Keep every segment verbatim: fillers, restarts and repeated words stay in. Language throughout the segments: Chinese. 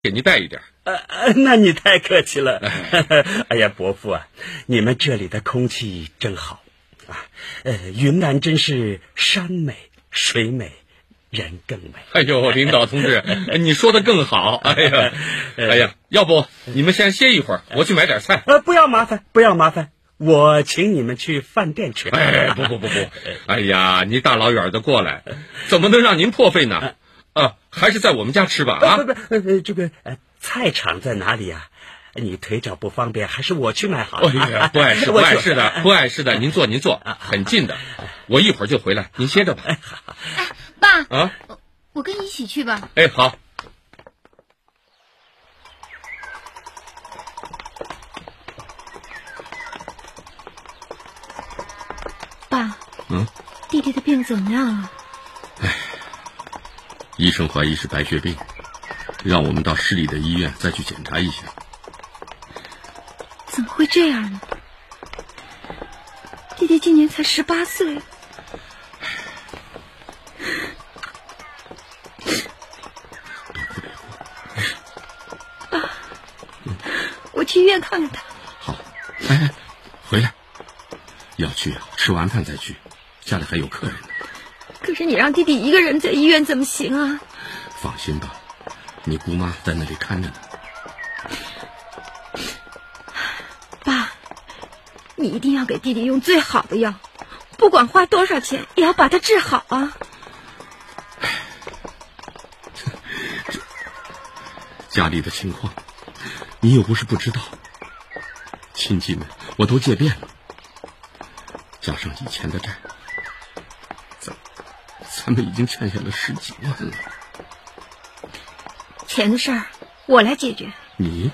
给你带一点。 呃呃，那你太客气了。哎呀，伯父啊，你们这里的空气真好啊！呃，云南真是山美水美人更美。 哎呦，领导同志，你说的更好。哎呀，哎呀，要不你们先歇一会儿，我去买点菜。 呃，不要麻烦，不要麻烦，我请你们去饭店吃。 哎，不不不不，哎呀，你大老远的过来，怎么能让您破费呢？啊，还是在我们家吃吧。啊， 不不不，呃，这个呃，菜场在哪里呀？你腿脚不方便，还是我去买好。 哎呀，不碍事，不碍事的，不碍事的，您坐您坐，很近的，我一会儿就回来，您歇着吧。 哎，爸啊， 我跟你一起去吧。 哎，好。 爸， 嗯， 弟弟的病怎么样了？ 哎，医生怀疑是白血病，让我们到市里的医院再去检查一下。 怎么会这样呢？弟弟今年才十八岁。爸，我去医院看看他。 好，哎哎，回来，要去啊，吃完饭再去，家里还有客人呢。 可是你让弟弟一个人在医院怎么行啊？ 放心吧，你姑妈在那里看着呢。 爸，你一定要给弟弟用最好的药，不管花多少钱，也要把他治好啊！ 家里的情况，你又不是不知道，亲戚们我都借遍了，加上以前的债，咱咱们已经欠下了十几万了。 钱的事儿我来解决。 你？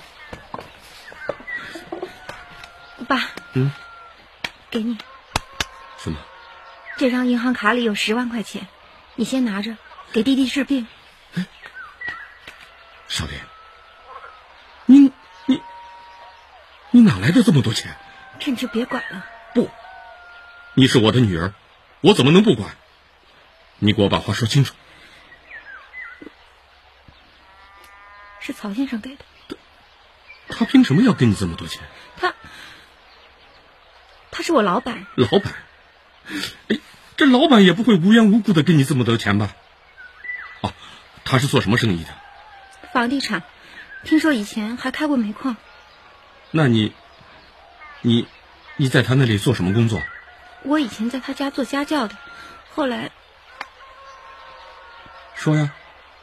爸， 嗯， 给你。 什么？ 这张银行卡里有十万块钱，你先拿着，给弟弟治病。 少莲，你你你哪来的这么多钱？ 这你就别管了。 不，你是我的女儿，我怎么能不管？你给我把话说清楚。 是曹先生给的。 他凭什么要给你这么多钱？ 他他是我老板。 老板？哎，这老板也不会无缘无故的给你这么多钱吧？哦，他是做什么生意的？ 房地产，听说以前还开过煤矿。 那你你你在他那里做什么工作？ 我以前在他家做家教的，后来…… 说呀。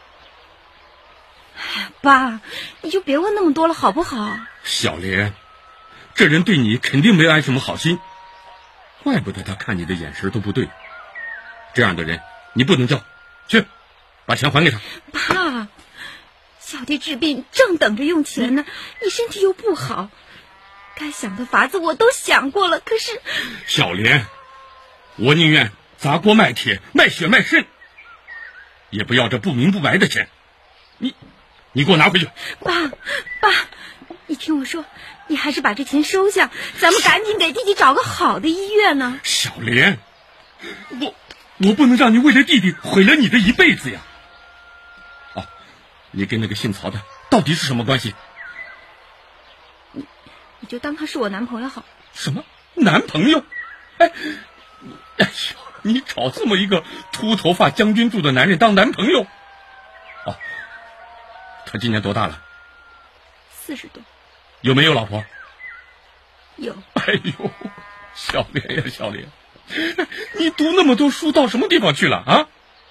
哎呀，爸，你就别问那么多了好不好？ 小莲，这人对你肯定没安什么好心，怪不得他看你的眼神都不对。这样的人你不能交，去把钱还给他。 爸，小弟治病正等着用钱呢，你身体又不好，该想的法子我都想过了，可是…… 小莲，我宁愿砸锅卖铁卖血卖肾，也不要这不明不白的钱。你你给我拿回去。 爸爸，你听我说，你还是把这钱收下，咱们赶紧给弟弟找个好的医院呢。 小莲，我我不能让你为了弟弟毁了你的一辈子呀。哦，你跟那个姓曹的到底是什么关系？ 你你就当他是我男朋友好。 什么男朋友？哎，哎呦，你找这么一个秃头发将军住的男人当男朋友？哦，他今年多大了？ 四十多。 有没有老婆？ 有。 哎呦，小莲呀，小莲，你读那么多书到什么地方去了啊？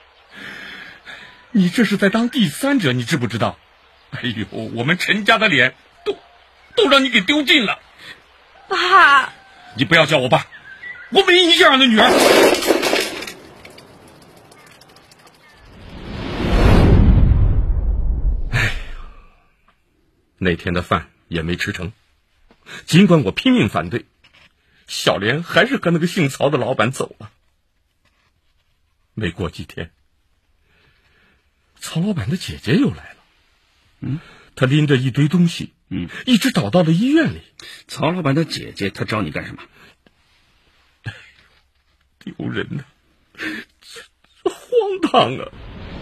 你这是在当第三者，你知不知道？哎呦，我们陈家的脸都都让你给丢尽了。 爸， 你不要叫我爸，我没你这样的女儿。哎，那天的饭也没吃成，尽管我拼命反对，小莲还是和那个姓曹的老板走了。没过几天，曹老板的姐姐又来了。嗯，她拎着一堆东西，嗯，一直找到了医院里。 曹老板的姐姐，她找你干什么？ 丢人呐！这这荒唐啊！